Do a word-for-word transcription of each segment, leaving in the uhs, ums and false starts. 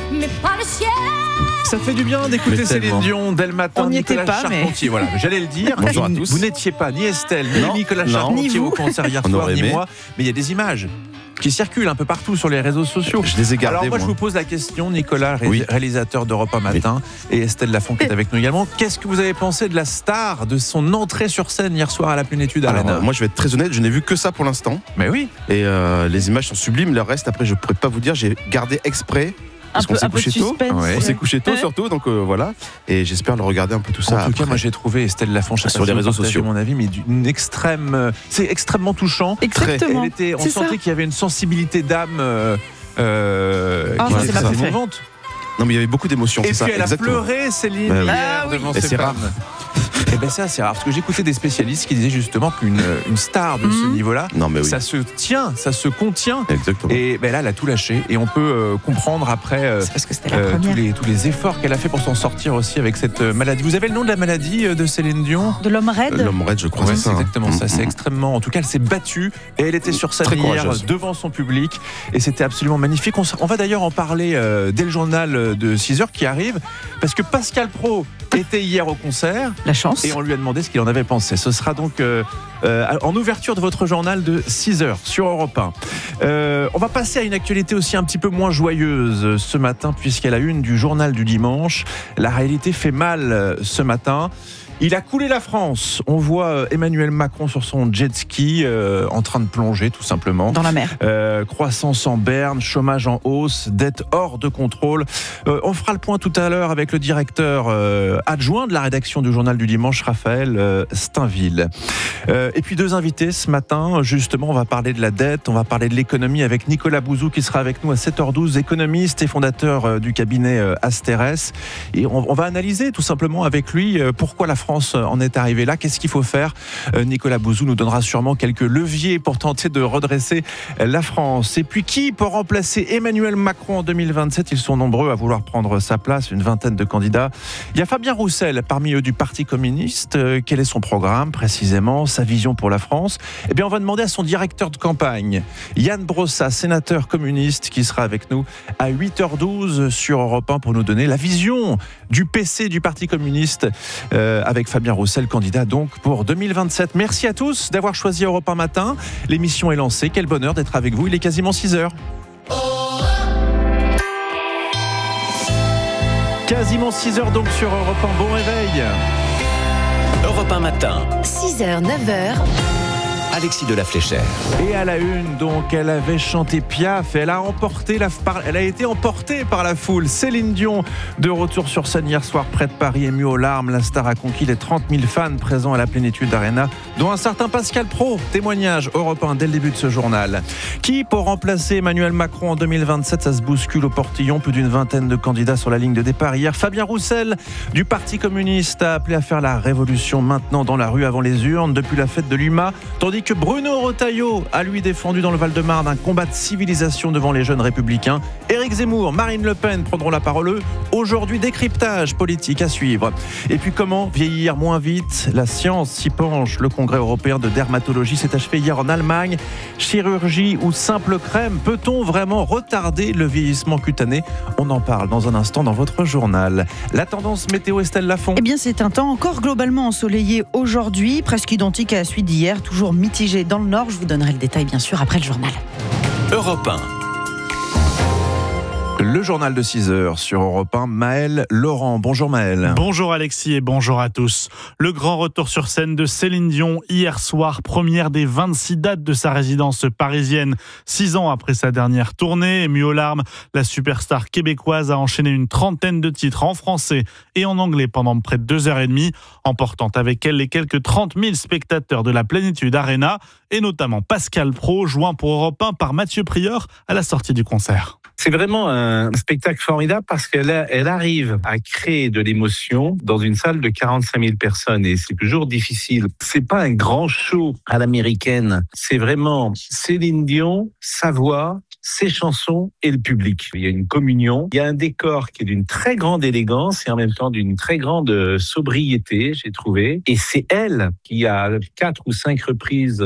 mais pas le ciel. Ça fait du bien d'écouter Mais Céline tellement. Dion dès le matin. On n'y Nicolas était pas, mais- Charpentier, voilà, j'allais le dire. Bonjour à Vous- tous. Vous n'étiez pas ni Estelle, ni Non, Nicolas non. Charpentier Ni vous. au concert hier On soir, aurait ni aimé. moi. Mais il y a des images qui circulent un peu partout sur les réseaux sociaux. Je les ai gardés, Alors moi, je moi. vous pose la question, Nicolas, ré- Oui. réalisateur d'Europe un matin, et Estelle Lafont qui est avec nous également. Qu'est-ce que vous avez pensé de la star, de son entrée sur scène hier soir à la Plénitude Alors, Arena? euh, moi, je vais être très honnête, je n'ai vu que ça pour l'instant. Mais oui. Et euh, les images sont sublimes. Le reste, après, je pourrais pas vous dire. J'ai gardé exprès. Parce Un qu'on peu, s'est un peu de couché tôt. suspense. Ouais. On s'est couché tôt Ouais. surtout, donc euh, voilà. Et j'espère le regarder un peu tout ça. En tout cas, après. moi j'ai trouvé Estelle Lafont, je sais Sur pas les si vous réseaux partagez sociaux. mon avis, mais d'une extrême, euh, c'est extrêmement touchant. Exactement. Elle était, on C'est sentait ça. qu'il y avait une sensibilité d'âme euh, euh, Ah, qui ça, était c'est très ma préférée. émouvante. Non, mais il y avait beaucoup d'émotions. Et c'est puis ça, elle a exactement. pleuré, Céline, Bah oui. hier Ah oui. devant Et ses c'est fans. rare. Et ben c'est assez rare, parce que j'écoutais des spécialistes qui disaient justement qu'une une star de ce Mhm. niveau-là, Non, mais oui. ça se tient, ça se contient. Exactement. Et ben là, elle a tout lâché. Et on peut euh, comprendre après euh, C'est parce que c'était la euh, tous, première. les, tous les efforts qu'elle a fait pour s'en sortir aussi avec cette euh, maladie. Vous avez le nom de la maladie euh, de Céline Dion? De l'homme raide. L'homme raide, je crois. Ouais, c'est c'est ça, hein. exactement ça. Mm, C'est mm. extrêmement. En tout cas, elle s'est battue et elle était sur scène Très hier courageuse. devant son public et c'était absolument magnifique. On, s- on va d'ailleurs en parler euh, dès le journal de six heures qui arrive parce que Pascal Praud était hier au concert La chance. et on lui a demandé ce qu'il en avait pensé. Ce sera donc euh, euh, en ouverture de votre journal de six heures sur Europe un. Euh, on va passer à une actualité aussi un petit peu moins joyeuse ce matin puisqu'à la une du journal du dimanche, la réalité fait mal euh, ce matin. Il a coulé la France. On voit euh, Emmanuel Macron sur son jet ski euh, en train de plonger tout simplement. Dans la mer. Euh, croissance en berne, chômage en hausse, dette hors de contrôle. Euh, on fera le point tout à l'heure avec le directeur euh, adjoint de la rédaction du journal du dimanche, Raphaël euh, Steinville. Euh, et puis deux invités ce matin, justement, on va parler de la dette, on va parler de l'économie avec Nicolas Bouzou qui sera avec nous à sept heures douze, économiste et fondateur euh, du cabinet euh, Asterès. Et on, on va analyser tout simplement avec lui euh, pourquoi la France en est arrivée là, qu'est-ce qu'il faut faire. Euh, Nicolas Bouzou nous donnera sûrement quelques leviers pour tenter de redresser la France. Et puis qui peut remplacer Emmanuel Macron en deux mille vingt-sept? Ils sont nombreux à vouloir prendre sa place, une vingtaine de candidats. Il y a Fabien Roussel parmi eux du Parti communiste. Euh, quel est son programme précisément, sa vision pour la France? Eh bien, on va demander à son directeur de campagne, Yann Brossat, sénateur communiste, qui sera avec nous à huit heures douze sur Europe un pour nous donner la vision du P C du Parti communiste euh, avec Fabien Roussel, candidat donc pour deux mille vingt-sept. Merci à tous d'avoir choisi Europe un matin. L'émission est lancée. Quel bonheur d'être avec vous. Il est quasiment six heures. Quasiment six heures donc sur Europe un. Bon réveil. Europe un matin, six heures, neuf heures. Alexis de la Fléchère. Et à la une, donc, elle avait chanté Piaf. Elle a emporté la, par- elle a été emportée par la foule. Céline Dion, de retour sur scène hier soir près de Paris, émue aux larmes. La star a conquis les trente mille fans présents à la Plénitude Arena, dont un certain Pascal Praud. Témoignage Europe un dès le début de ce journal. Qui pour remplacer Emmanuel Macron en deux mille vingt-sept? Ça se bouscule au portillon. Plus d'une vingtaine de candidats sur la ligne de départ hier. Fabien Roussel, du Parti communiste, a appelé à faire la révolution maintenant dans la rue avant les urnes, depuis la fête de l'U M A. Tandis que Bruno Retailleau a lui défendu dans le Val-de-Marne un combat de civilisation devant les jeunes républicains. Éric Zemmour, Marine Le Pen prendront la parole eux. Aujourd'hui, décryptage politique à suivre. Et puis comment vieillir moins vite? La science s'y penche. Le Congrès européen de dermatologie s'est achevé hier en Allemagne. Chirurgie ou simple crème, peut-on vraiment retarder le vieillissement cutané? On en parle dans un instant dans votre journal. La tendance météo, Estelle Lafont. Eh bien, c'est un temps encore globalement ensoleillé aujourd'hui, presque identique à la suite d'hier, toujours mitigé dans le nord. Je vous donnerai le détail, bien sûr, après le journal. Europe un. Le journal de six heures sur Europe un, Maël Laurent. Bonjour Maël. Bonjour Alexis et bonjour à tous. Le grand retour sur scène de Céline Dion hier soir, première des vingt-six dates de sa résidence parisienne. Six ans après sa dernière tournée, émue aux larmes, la superstar québécoise a enchaîné une trentaine de titres en français et en anglais pendant près de deux heures et demie, emportant avec elle les quelques trente mille spectateurs de la Plénitude Arena et notamment Pascal Praud, joint pour Europe un par Mathieu Prieur à la sortie du concert. C'est vraiment un spectacle formidable parce qu'elle a- elle arrive à créer de l'émotion dans une salle de quarante-cinq mille personnes et c'est toujours difficile. C'est pas un grand show à l'américaine. C'est vraiment Céline Dion, sa voix, ses chansons et le public. Il y a une communion. Il y a un décor qui est d'une très grande élégance et en même temps d'une très grande euh, sobriété, j'ai trouvé. Et c'est elle qui a quatre ou cinq reprises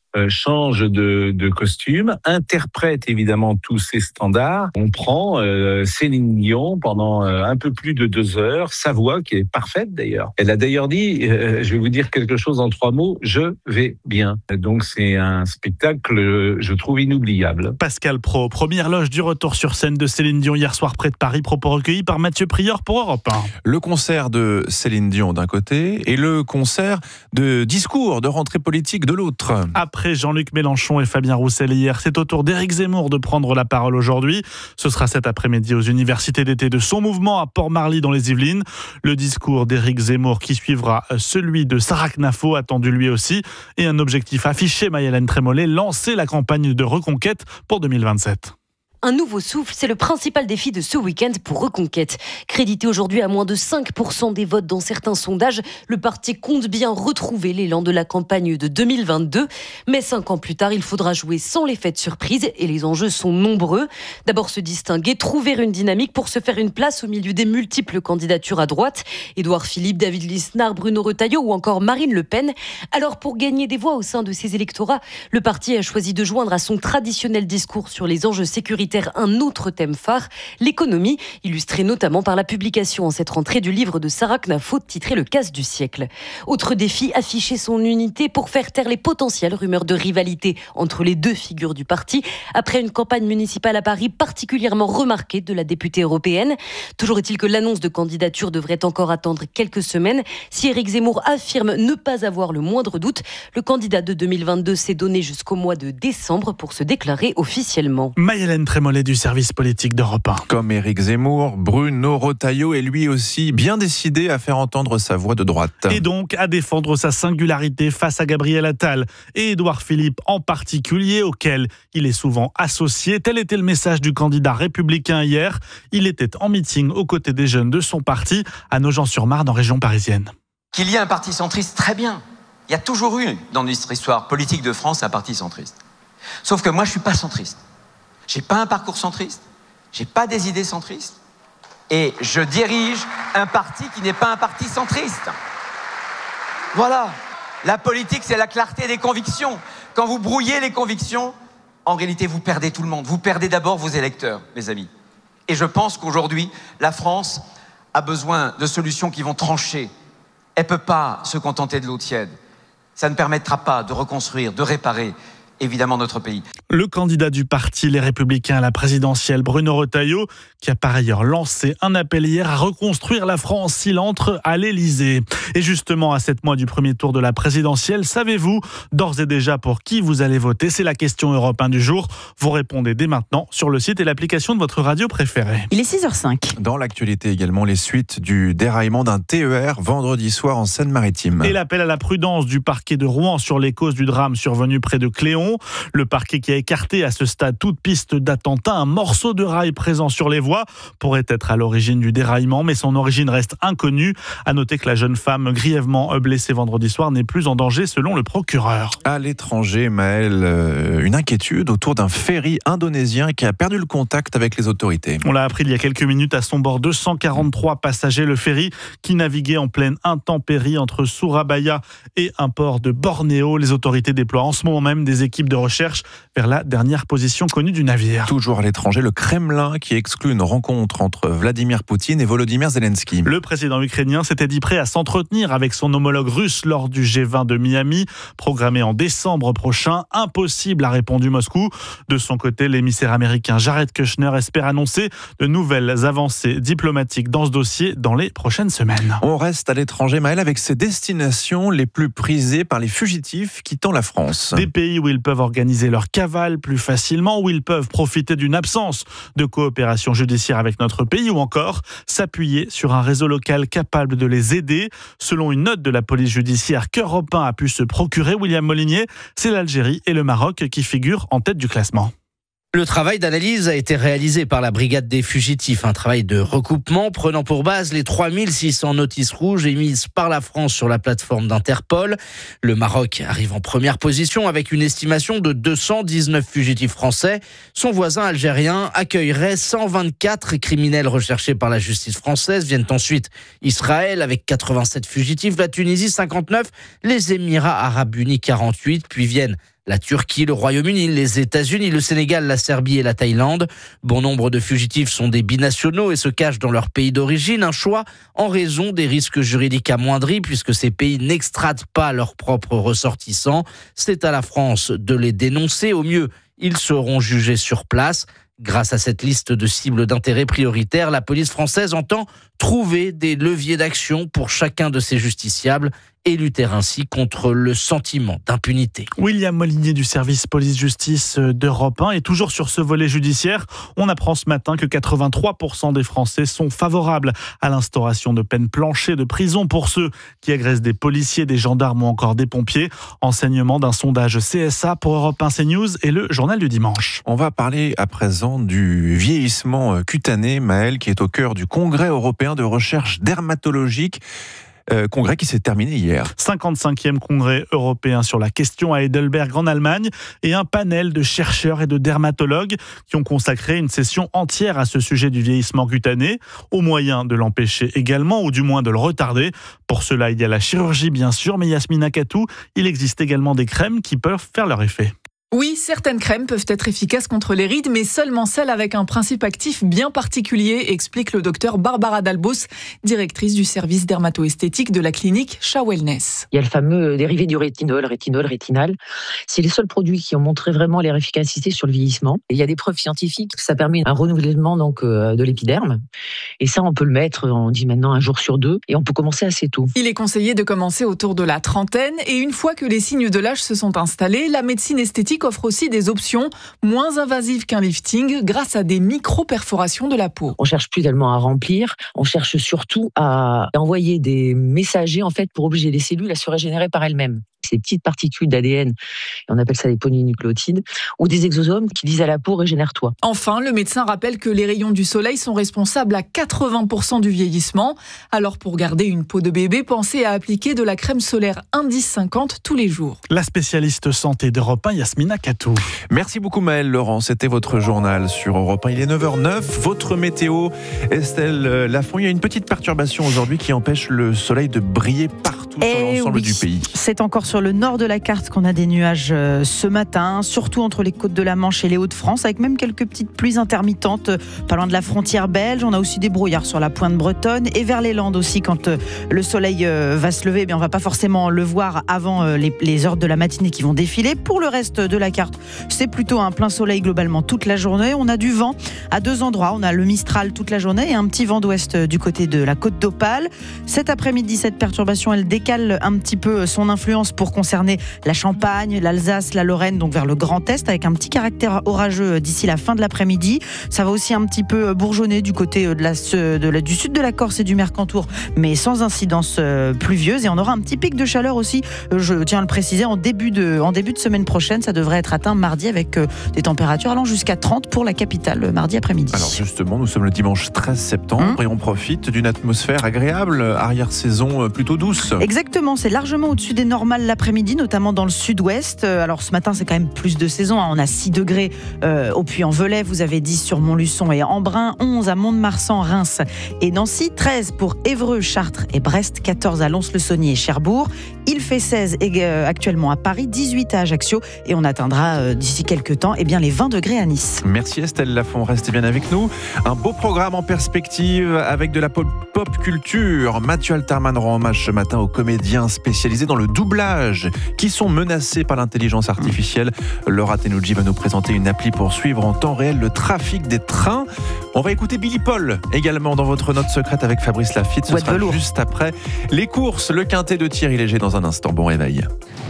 euh, change de, de costume, interprète évidemment tous ces standards. On prend euh, Céline Dion pendant euh, un peu plus de deux heures, sa voix qui est parfaite d'ailleurs. Elle a d'ailleurs dit, euh, je vais vous dire quelque chose en trois mots, je vais bien. Donc c'est un spectacle, je trouve, inoubliable. Pascal Praud, première loge du retour sur scène de Céline Dion hier soir près de Paris, propos recueillis par Mathieu Prieur pour Europe un. Le concert de Céline Dion d'un côté et le concert de discours de rentrée politique de l'autre. Après Jean-Luc Mélenchon et Fabien Roussel hier, c'est au tour d'Éric Zemmour de prendre la parole aujourd'hui. Ce sera cet après-midi aux universités d'été de son mouvement à Port-Marly dans les Yvelines. Le discours d'Éric Zemmour qui suivra celui de Sarah Knafo, attendu lui aussi, et un objectif affiché, Maï-Hélène Trémollet, lancer la campagne de reconquête pour deux mille vingt-sept. Un nouveau souffle, c'est le principal défi de ce week-end pour Reconquête. Crédité aujourd'hui à moins de cinq pour cent des votes dans certains sondages, le parti compte bien retrouver l'élan de la campagne de deux mille vingt-deux. Mais cinq ans plus tard, il faudra jouer sans l'effet de surprise et les enjeux sont nombreux. D'abord se distinguer, trouver une dynamique pour se faire une place au milieu des multiples candidatures à droite. Édouard Philippe, David Lisnard, Bruno Retailleau ou encore Marine Le Pen. Alors pour gagner des voix au sein de ces électorats, le parti a choisi de joindre à son traditionnel discours sur les enjeux sécuritaires un autre thème phare, l'économie, illustré notamment par la publication en cette rentrée du livre de Sarah Knafo titré Le casse du siècle. Autre défi, afficher son unité pour faire taire les potentielles rumeurs de rivalité entre les deux figures du parti, après une campagne municipale à Paris particulièrement remarquée de la députée européenne. Toujours est-il que l'annonce de candidature devrait encore attendre quelques semaines. Si Éric Zemmour affirme ne pas avoir le moindre doute, le candidat de deux mille vingt-deux s'est donné jusqu'au mois de décembre pour se déclarer officiellement. Maï-Hélène Trémollet du service politique d'Europe un. Comme Éric Zemmour, Bruno Retailleau est lui aussi bien décidé à faire entendre sa voix de droite. Et donc à défendre sa singularité face à Gabriel Attal et Édouard Philippe en particulier, auquel il est souvent associé. Tel était le message du candidat républicain hier. Il était en meeting aux côtés des jeunes de son parti à Nogent-sur-Marne en région parisienne. Qu'il y ait un parti centriste, très bien. Il y a toujours eu dans notre histoire politique de France un parti centriste. Sauf que moi je ne suis pas centriste. J'ai pas un parcours centriste, j'ai pas des idées centristes, et je dirige un parti qui n'est pas un parti centriste. Voilà. La politique, c'est la clarté des convictions. Quand vous brouillez les convictions, en réalité, vous perdez tout le monde. Vous perdez d'abord vos électeurs, mes amis. Et je pense qu'aujourd'hui, la France a besoin de solutions qui vont trancher. Elle peut pas se contenter de l'eau tiède. Ça ne permettra pas de reconstruire, de réparer évidemment notre pays. Le candidat du parti Les Républicains à la présidentielle, Bruno Retailleau, qui a par ailleurs lancé un appel hier à reconstruire la France s'il entre à l'Élysée. Et justement, à sept mois du premier tour de la présidentielle, savez-vous d'ores et déjà pour qui vous allez voter? C'est la question Europe un du jour. Vous répondez dès maintenant sur le site et l'application de votre radio préférée. Il est six heures cinq. Dans l'actualité également, les suites du déraillement d'un T E R vendredi soir en Seine-Maritime. Et l'appel à la prudence du parquet de Rouen sur les causes du drame survenu près de Cléon. Le parquet qui a écarté à ce stade toute piste d'attentat. Un morceau de rail présent sur les voies pourrait être à l'origine du déraillement, mais son origine reste inconnue. À noter que la jeune femme grièvement blessée vendredi soir n'est plus en danger selon le procureur. À l'étranger, Maël, euh, une inquiétude autour d'un ferry indonésien qui a perdu le contact avec les autorités. On l'a appris il y a quelques minutes. À son bord, deux cent quarante-trois passagers. Le ferry qui naviguait en pleine intempérie entre Surabaya et un port de Bornéo. Les autorités déploient en ce moment même des équipes de recherche vers la dernière position connue du navire. Toujours à l'étranger, le Kremlin qui exclut une rencontre entre Vladimir Poutine et Volodymyr Zelensky. Le président ukrainien s'était dit prêt à s'entretenir avec son homologue russe lors du G vingt de Miami, programmé en décembre prochain. Impossible, a répondu Moscou. De son côté, l'émissaire américain Jared Kushner espère annoncer de nouvelles avancées diplomatiques dans ce dossier dans les prochaines semaines. On reste à l'étranger, Maël, avec ces destinations les plus prisées par les fugitifs quittant la France. Des pays où ils peuvent organiser leur cavale plus facilement, où ils peuvent profiter d'une absence de coopération judiciaire avec notre pays, ou encore s'appuyer sur un réseau local capable de les aider. Selon une note de la police judiciaire qu'Europe un a pu se procurer, William Molinier, c'est l'Algérie et le Maroc qui figurent en tête du classement. Le travail d'analyse a été réalisé par la Brigade des fugitifs, un travail de recoupement prenant pour base les trois mille six cents notices rouges émises par la France sur la plateforme d'Interpol. Le Maroc arrive en première position avec une estimation de deux cent dix-neuf fugitifs français. Son voisin algérien accueillerait cent vingt-quatre criminels recherchés par la justice française. Viennent ensuite Israël avec quatre-vingt-sept fugitifs, la Tunisie cinquante-neuf, les Émirats arabes unis quarante-huit, puis viennent la Turquie, le Royaume-Uni, les États-Unis, le Sénégal, la Serbie et la Thaïlande. Bon nombre de fugitifs sont des binationaux et se cachent dans leur pays d'origine. Un choix en raison des risques juridiques amoindris puisque ces pays n'extradent pas leurs propres ressortissants. C'est à la France de les dénoncer. Au mieux, ils seront jugés sur place. Grâce à cette liste de cibles d'intérêt prioritaires, la police française entend trouver des leviers d'action pour chacun de ces justiciables et lutter ainsi contre le sentiment d'impunité. William Molinier du service police-justice d'Europe un. Et toujours sur ce volet judiciaire, on apprend ce matin que quatre-vingt-trois pour cent des Français sont favorables à l'instauration de peines planchées de prison pour ceux qui agressent des policiers, des gendarmes ou encore des pompiers. Enseignement d'un sondage C S A pour Europe un CNews et le journal du dimanche. On va parler à présent du vieillissement cutané, Maël, qui est au cœur du Congrès européen de recherche dermatologique. Euh, congrès qui s'est terminé hier. cinquante-cinquième congrès européen sur la question à Heidelberg en Allemagne et un panel de chercheurs et de dermatologues qui ont consacré une session entière à ce sujet du vieillissement cutané, au moyen de l'empêcher également ou du moins de le retarder. Pour cela, il y a la chirurgie bien sûr, mais Yasmina Katou, il existe également des crèmes qui peuvent faire leur effet. Oui, certaines crèmes peuvent être efficaces contre les rides, mais seulement celles avec un principe actif bien particulier, explique le docteur Barbara Dalbos, directrice du service dermato-esthétique de la clinique Shah Wellness. Il y a le fameux dérivé du rétinol, rétinol, rétinal. C'est les seuls produits qui ont montré vraiment leur efficacité sur le vieillissement. Et il y a des preuves scientifiques que ça permet un renouvellement donc, euh, de l'épiderme. Et ça, on peut le mettre, on dit maintenant un jour sur deux, et on peut commencer assez tôt. Il est conseillé de commencer autour de la trentaine, et une fois que les signes de l'âge se sont installés, la médecine esthétique offre aussi des options moins invasives qu'un lifting grâce à des micro-perforations de la peau. On cherche plus tellement à remplir, on cherche surtout à envoyer des messagers en fait pour obliger les cellules à se régénérer par elles-mêmes. Ces petites particules d'A D N, on appelle ça des polynucléotides, ou des exosomes qui disent à la peau régénère-toi. Enfin, le médecin rappelle que les rayons du soleil sont responsables à quatre-vingts pour cent du vieillissement. Alors pour garder une peau de bébé, pensez à appliquer de la crème solaire Indice cinquante tous les jours. La spécialiste santé d'Europe un, Yasmina Katou. Merci beaucoup Maël Laurent, c'était votre journal sur Europe un. Il est neuf heures neuf, votre météo. Estelle Lafont, il y a une petite perturbation aujourd'hui qui empêche le soleil de briller partout Et sur l'ensemble oui, du pays. C'est encore sur le nord de la carte qu'on a des nuages ce matin, surtout entre les côtes de la Manche et les Hauts-de-France, avec même quelques petites pluies intermittentes pas loin de la frontière belge. On a aussi des brouillards sur la pointe bretonne et vers les Landes aussi. Quand le soleil va se lever, eh bien on va pas forcément le voir avant les, les heures de la matinée qui vont défiler. Pour le reste de la carte, c'est plutôt un plein soleil globalement toute la journée. On a du vent à deux endroits. On a le Mistral toute la journée et un petit vent d'ouest du côté de la côte d'Opale. Cet après-midi, cette perturbation, elle décale un petit peu son influence pour concerner la Champagne, l'Alsace, la Lorraine, donc vers le Grand Est, avec un petit caractère orageux d'ici la fin de l'après-midi. Ça va aussi un petit peu bourgeonner du côté de la, de la, du sud de la Corse et du Mercantour, mais sans incidence pluvieuse. Et on aura un petit pic de chaleur aussi, je tiens à le préciser, en début de, en début de semaine prochaine. Ça devrait être atteint mardi avec des températures allant jusqu'à trente pour la capitale, mardi après-midi. Alors justement, nous sommes le dimanche treize septembre mmh. et on profite d'une atmosphère agréable, arrière-saison plutôt douce. Exactement, c'est largement au-dessus des normales l'après-midi, notamment dans le sud-ouest. Alors ce matin, c'est quand même plus de saison. Hein. On a six degrés euh, au Puy-en-Velay, vous avez dix sur Montluçon et Embrun, onze à Mont-de-Marsan, Reims et Nancy, treize pour Évreux, Chartres et Brest, quatorze à Lons-le-Saunier et Cherbourg. Il fait seize euh, actuellement à Paris, dix-huit à Ajaccio et on atteindra euh, d'ici quelques temps eh bien, les vingt degrés à Nice. Merci Estelle Lafont, restez bien avec nous. Un beau programme en perspective avec de la pop, pop culture. Mathieu Alterman rend hommage ce matin aux comédiens spécialisés dans le doublage qui sont menacés par l'intelligence artificielle. Laura Tenucci va nous présenter une appli pour suivre en temps réel le trafic des trains. On va écouter Billy Paul également dans votre note secrète avec Fabrice Lafitte. Ce sera juste après les courses, le quintet de Thierry Léger dans un instant. Bon réveil.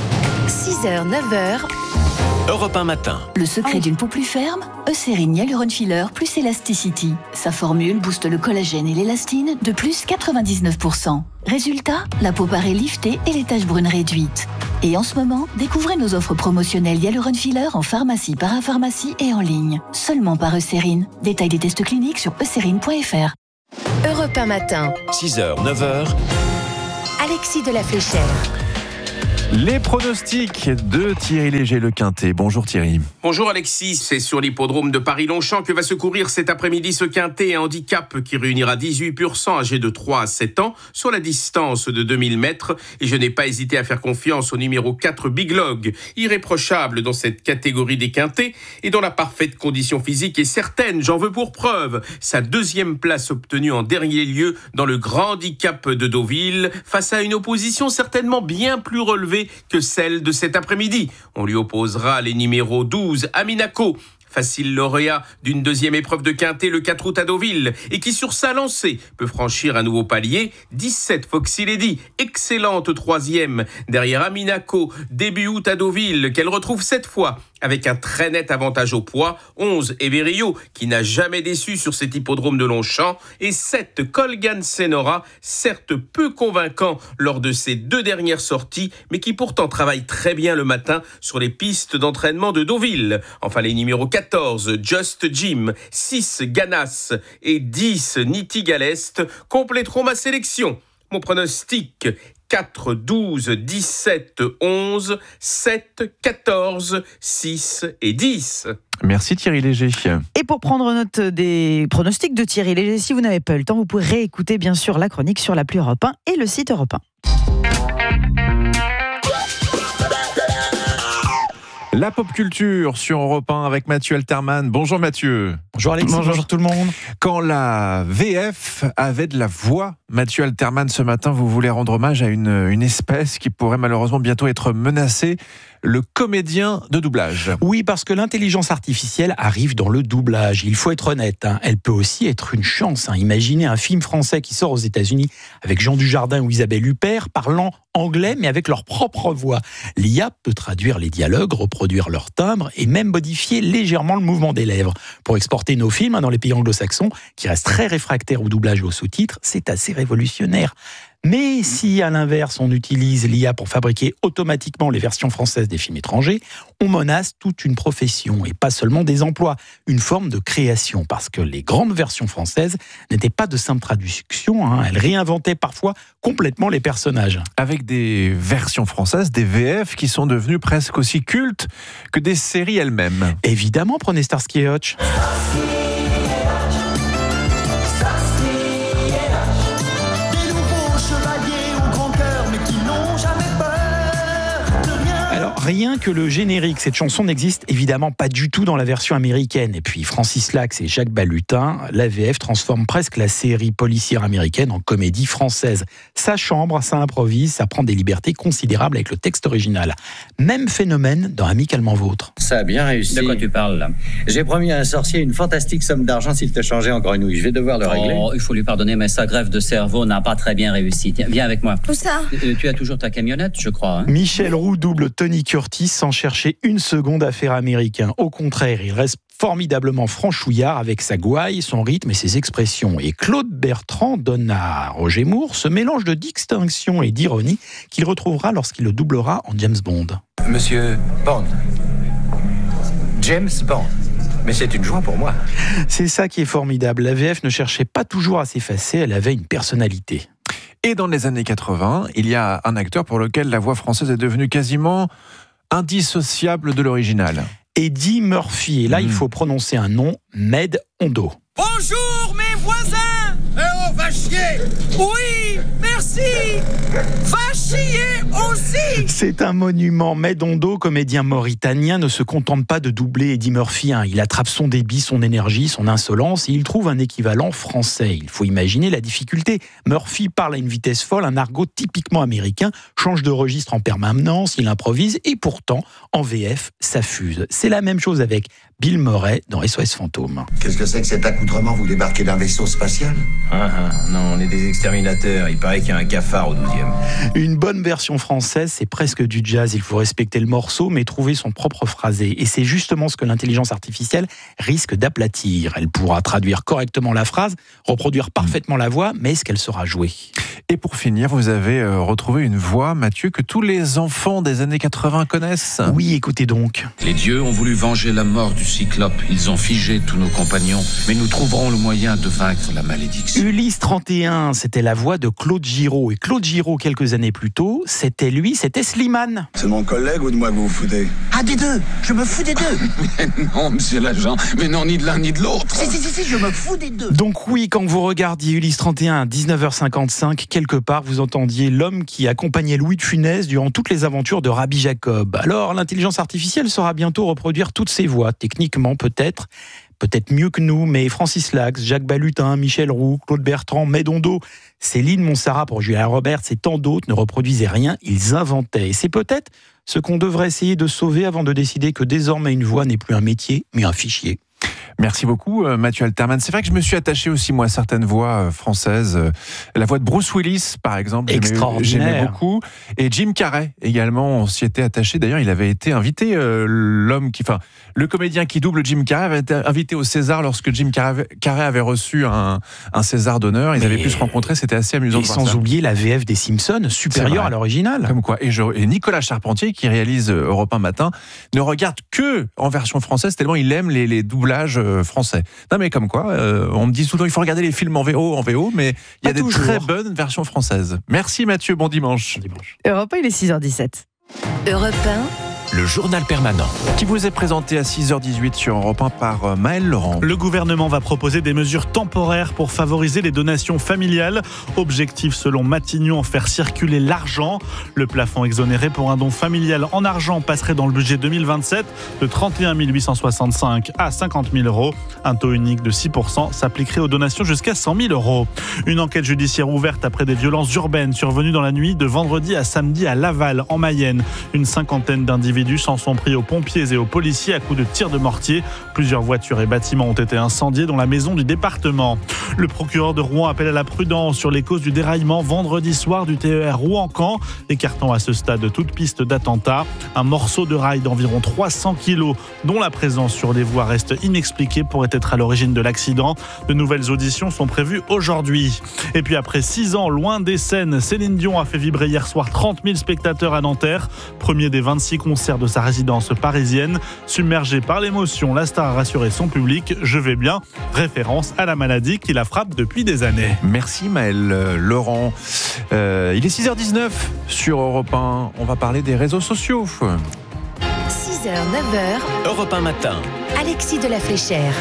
six heures, neuf heures. Europe un matin. Le secret d'une peau plus ferme, Eucérine Hyaluron Filler plus Elasticity. Sa formule booste le collagène et l'élastine de plus quatre-vingt-dix-neuf pour cent. Résultat, la peau paraît liftée et les taches brunes réduites. Et en ce moment, découvrez nos offres promotionnelles Hyaluron Filler en pharmacie, parapharmacie et en ligne. Seulement par Eucérine. Détail des tests cliniques sur eucérine point f r. Europe un matin. six heures, neuf heures. Alexis de la Fléchère. Les pronostics de Thierry Léger, le Quintet. Bonjour Thierry. Bonjour Alexis, c'est sur l'hippodrome de Paris-Longchamp que va se courir cet après-midi ce Quintet, un handicap qui réunira dix-huit pur sang âgés de trois à sept ans sur la distance de deux mille mètres. Et je n'ai pas hésité à faire confiance au numéro quatre Big Log, irréprochable dans cette catégorie des Quintets et dont la parfaite condition physique est certaine. J'en veux pour preuve sa deuxième place obtenue en dernier lieu dans le grand handicap de Deauville face à une opposition certainement bien plus relevée que celle de cet après-midi. On lui opposera les numéros douze, Aminaco, facile lauréat d'une deuxième épreuve de Quintet le quatre août à Deauville et qui sur sa lancée peut franchir un nouveau palier. dix-sept Foxy Lady, excellente troisième derrière Aminaco, début août à Deauville qu'elle retrouve cette fois avec un très net avantage au poids. onze Everio qui n'a jamais déçu sur cet hippodrome de Longchamp et sept Colgan Senora, certes peu convaincant lors de ses deux dernières sorties mais qui pourtant travaille très bien le matin sur les pistes d'entraînement de Deauville. Enfin les numéros quatorze Just Jim, six Ganas et dix Niti Galest compléteront ma sélection. Mon pronostic quatre, douze, dix-sept, onze, sept, quatorze, six et dix. Merci Thierry Léger. Et pour prendre note des pronostics de Thierry Léger, si vous n'avez pas eu le temps, vous pouvez réécouter bien sûr la chronique sur l'appli Europe un et le site Europe un. La pop culture sur Europe un avec Mathieu Alterman. Bonjour Mathieu. Bonjour Alexis, bonjour. bonjour tout le monde. Quand la V F avait de la voix, Mathieu Alterman, ce matin, vous voulez rendre hommage à une, une espèce qui pourrait malheureusement bientôt être menacée, le comédien de doublage. Oui, parce que l'intelligence artificielle arrive dans le doublage. Il faut être honnête, hein. Elle peut aussi être une chance. Hein. Imaginez un film français qui sort aux États-Unis avec Jean Dujardin ou Isabelle Huppert parlant anglais mais avec leur propre voix. L'I A peut traduire les dialogues, reproduire leur timbre et même modifier légèrement le mouvement des lèvres. Pour exporter nos films hein, dans les pays anglo-saxons, qui restent très réfractaires au doublage et aux sous-titres, c'est assez révolutionnaire. Mais si, à l'inverse, on utilise l'I A pour fabriquer automatiquement les versions françaises des films étrangers, on menace toute une profession, et pas seulement des emplois, une forme de création, parce que les grandes versions françaises n'étaient pas de simples traductions, hein, elles réinventaient parfois complètement les personnages. Avec des versions françaises, des V F qui sont devenues presque aussi cultes que des séries elles-mêmes. Évidemment, prenez Starsky et Hutch. Rien que le générique, cette chanson n'existe évidemment pas du tout dans la version américaine. Et puis Francis Lax et Jacques Balutin, la V F transforme presque la série policière américaine en comédie française. Ça chambre, ça improvise, ça prend des libertés considérables avec le texte original. Même phénomène dans Amicalement Vôtre. Ça a bien réussi. De quoi tu parles là? J'ai promis à un sorcier une fantastique somme d'argent s'il te changeait en grenouille. Je vais devoir le régler. Oh, il faut lui pardonner, mais sa greffe de cerveau n'a pas très bien réussi. Tiens, viens avec moi. Où ça? euh, Tu as toujours ta camionnette, je crois. Hein? Michel Roux double Tony Curtis sans chercher une seconde à faire américain. Au contraire, il reste formidablement franchouillard avec sa gouaille, son rythme et ses expressions. Et Claude Bertrand donne à Roger Moore ce mélange de distinction et d'ironie qu'il retrouvera lorsqu'il le doublera en James Bond. Monsieur Bond. James Bond. Mais c'est une joie pour moi. C'est ça qui est formidable. La V F ne cherchait pas toujours à s'effacer, elle avait une personnalité. Et dans les années quatre-vingts, il y a un acteur pour lequel la voix française est devenue quasiment indissociable de l'original. Eddie Murphy. Et là, mmh. il faut prononcer un nom, Med Hondo. Bonjour mes voisins. Eh oh, va chier. Oui, merci. Va chier aussi. C'est un monument. Med Hondo, comédien mauritanien, ne se contente pas de doubler Eddie Murphy. Hein. Il attrape son débit, son énergie, son insolence et il trouve un équivalent français. Il faut imaginer la difficulté. Murphy parle à une vitesse folle, un argot typiquement américain, change de registre en permanence, il improvise et pourtant, en V F, ça fuse. C'est la même chose avec Bill Murray dans S O S Fantôme. Qu'est-ce que c'est que cet accoutrement? Vous débarquez d'un vaisseau spatial? Ah, ah, non, on est des exterminateurs. Il paraît qu'il y a un cafard au douzième. Une bonne version française, c'est presque du jazz. Il faut respecter le morceau, mais trouver son propre phrasé. Et c'est justement ce que l'intelligence artificielle risque d'aplatir. Elle pourra traduire correctement la phrase, reproduire parfaitement la voix, mais est-ce qu'elle sera jouée? Et pour finir, vous avez euh, retrouvé une voix, Mathieu, que tous les enfants des années quatre-vingts connaissent. Oui, écoutez donc. Les dieux ont voulu venger la mort du Cyclope. Ils ont figé tous nos compagnons. Mais nous trouverons le moyen de vaincre la malédiction. Ulysse trente et un, c'était la voix de Claude Giraud. Et Claude Giraud, quelques années plus tôt, c'était lui, c'était Slimane. C'est mon collègue ou de moi que vous vous foutez? Ah, des deux. Je me fous des deux. Mais non, monsieur l'agent. Mais non, ni de l'un ni de l'autre. Si, si, si, si, je me fous des deux. Donc oui, quand vous regardiez Ulysse trente et un à dix-neuf heures cinquante-cinq, quelque part, vous entendiez l'homme qui accompagnait Louis de Funès durant toutes les aventures de Rabbi Jacob. Alors, l'intelligence artificielle saura bientôt reproduire toutes ces voix, techniquement peut-être, peut-être mieux que nous, mais Francis Lax, Jacques Balutin, Michel Roux, Claude Bertrand, Médondo, Céline Montserrat pour Julia Roberts et tant d'autres ne reproduisaient rien, ils inventaient. Et c'est peut-être ce qu'on devrait essayer de sauver avant de décider que désormais une voix n'est plus un métier, mais un fichier. Merci beaucoup Mathieu Alterman. C'est vrai que je me suis attaché aussi moi à certaines voix françaises. La voix de Bruce Willis par exemple, extraordinaire. J'aimais beaucoup. Et Jim Carrey également, on s'y était attaché. D'ailleurs, il avait été invité, euh, l'homme qui, enfin, le comédien qui double Jim Carrey avait été invité au César lorsque Jim Carrey avait reçu un, un César d'honneur. Ils Mais... avaient pu se rencontrer, c'était assez amusant. Et de voir sans ça. oublier la V F des Simpsons, supérieure à l'original. Comme quoi. Et, je, et Nicolas Charpentier, qui réalise Europe un matin, ne regarde que en version française tellement il aime les, les doublages français. Non mais comme quoi, euh, on me dit souvent il faut regarder les films en V O, en V O, mais il y a des toujours. très bonnes versions françaises. Merci Mathieu, bon dimanche. Bon dimanche. Europe un, il est six heures dix-sept. Europe un. Le journal permanent. Qui vous est présenté à six heures dix-huit sur Europe un par Maël Laurent. Le gouvernement va proposer des mesures temporaires pour favoriser les donations familiales. Objectif selon Matignon, faire circuler l'argent. Le plafond exonéré pour un don familial en argent passerait dans le budget deux mille vingt-sept de trente et un mille huit cent soixante-cinq à cinquante mille euros. Un taux unique de six pour cent s'appliquerait aux donations jusqu'à cent mille euros. Une enquête judiciaire ouverte après des violences urbaines survenues dans la nuit de vendredi à samedi à Laval, en Mayenne. Une cinquantaine d'individus s'en sont pris aux pompiers et aux policiers à coups de tirs de mortier. Plusieurs voitures et bâtiments ont été incendiés, dont la maison du département. Le procureur de Rouen appelle à la prudence sur les causes du déraillement vendredi soir du T E R Rouen-Caen, écartant à ce stade toute piste d'attentat. Un morceau de rail d'environ trois cents kilos, dont la présence sur les voies reste inexpliquée, pourrait être à l'origine de l'accident. De nouvelles auditions sont prévues aujourd'hui. Et puis après six ans loin des scènes, Céline Dion a fait vibrer hier soir trente mille spectateurs à Nanterre. Premier des vingt-six concerts de sa résidence parisienne. Submergée par l'émotion, la star a rassuré son public. Je vais bien, référence à la maladie qui la frappe depuis des années. Merci Maël euh, Laurent. Euh, il est six heures dix-neuf sur Europe un. On va parler des réseaux sociaux. six heures, neuf heures. Europe un matin. Alexis de la Fléchère.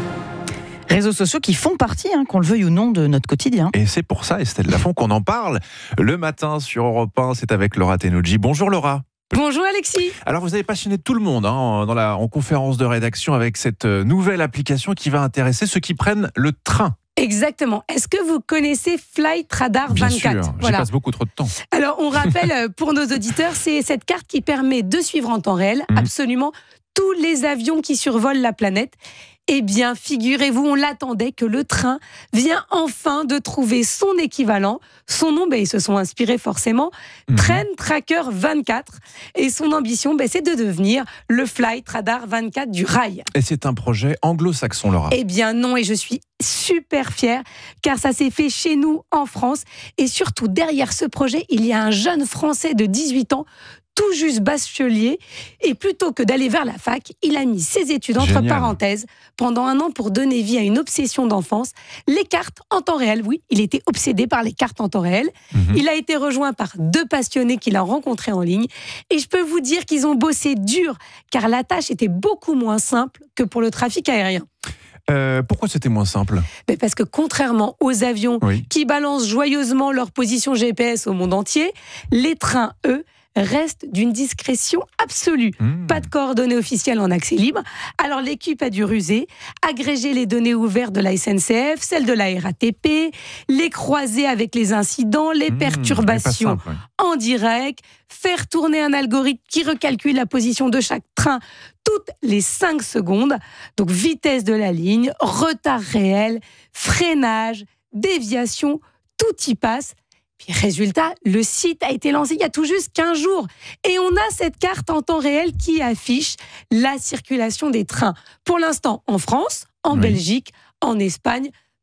Réseaux sociaux qui font partie, hein, qu'on le veuille ou non, de notre quotidien. Et c'est pour ça, Estelle Lafont, qu'on en parle le matin sur Europe un. C'est avec Laura Tenouji. Bonjour Laura. Bonjour Alexis. Alors vous avez passionné tout le monde hein, dans la, en conférence de rédaction avec cette nouvelle application qui va intéresser ceux qui prennent le train. Exactement. Est-ce que vous connaissez Flight Radar vingt-quatre? Bien sûr, voilà. J'y passe beaucoup trop de temps. Alors on rappelle pour nos auditeurs, c'est cette carte qui permet de suivre en temps réel mmh. absolument tous les avions qui survolent la planète. Eh bien, figurez-vous, on l'attendait que le train vient enfin de trouver son équivalent. Son nom, ben, ils se sont inspirés forcément, mmh. Train Tracker vingt-quatre. Et son ambition, ben, c'est de devenir le Flight Radar vingt-quatre du rail. Et c'est un projet anglo-saxon, Laura. Eh bien non, et je suis super fière, car ça s'est fait chez nous, en France. Et surtout, derrière ce projet, il y a un jeune Français de dix-huit ans, tout juste bachelier, et plutôt que d'aller vers la fac, il a mis ses études entre Génial. parenthèses pendant un an pour donner vie à une obsession d'enfance, les cartes en temps réel. Oui, il était obsédé par les cartes en temps réel. Mmh. Il a été rejoint par deux passionnés qu'il a rencontrés en ligne, et je peux vous dire qu'ils ont bossé dur, car la tâche était beaucoup moins simple que pour le trafic aérien. Euh, pourquoi c'était moins simple ? Mais parce que contrairement aux avions oui. qui balancent joyeusement leur position G P S au monde entier, les trains, eux, restent d'une discrétion absolue. Mmh. Pas de coordonnées officielles en accès libre. Alors l'équipe a dû ruser, agréger les données ouvertes de la S N C F, celles de la R A T P, les croiser avec les incidents, les mmh, perturbations simple, ouais. en direct, faire tourner un algorithme qui recalcule la position de chaque train toutes les cinq secondes. Donc vitesse de la ligne, retard réel, freinage, déviation, tout y passe. Puis résultat, le site a été lancé il y a tout juste quinze jours. Et on a cette carte en temps réel qui affiche la circulation des trains. Pour l'instant, en France, en oui. Belgique, en Espagne,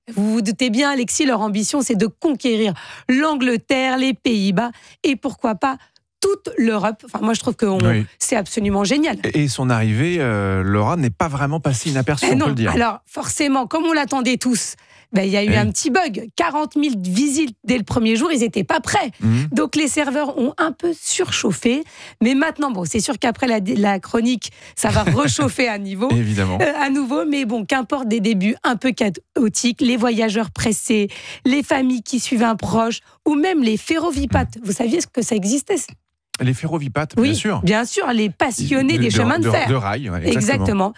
Vous vous doutez bien, Alexis, leur ambition, c'est de conquérir l'Angleterre, les Pays-Bas et pourquoi pas toute l'Europe. Enfin, moi, je trouve que on, oui. c'est absolument génial. Et son arrivée, euh, Laura, n'est pas vraiment passée inaperçue, ben on non. peut le dire. Alors, forcément, comme on l'attendait tous, ben, il y a eu oui. un petit bug. quarante mille visites dès le premier jour, ils n'étaient pas prêts. Mmh. Donc, les serveurs ont un peu surchauffé. Mais maintenant, bon, c'est sûr qu'après la, la chronique, ça va réchauffer à, niveau, Évidemment. Euh, à nouveau. Mais bon, qu'importe des débuts un peu chaotiques, les voyageurs pressés, les familles qui suivent un proche, ou même les ferrovipates. Mmh. Vous saviez ce que ça existait ? Les ferrovipates, oui, bien sûr. bien sûr, les passionnés de, des chemins de, de fer. De rail, ouais, exactement. exactement.